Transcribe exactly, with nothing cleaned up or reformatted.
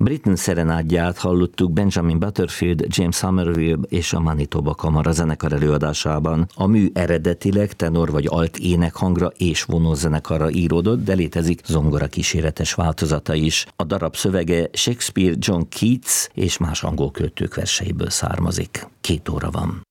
Britten szerenádját hallottuk Benjamin Butterfield, James Somerville és a Manitoba Kamara zenekar előadásában. A mű eredetileg tenor vagy alt énekhangra és vonózenekarra íródott, de létezik zongora kíséretes változata is. A darab szövege Shakespeare, John Keats és más angol költők verseiből származik. Két óra van.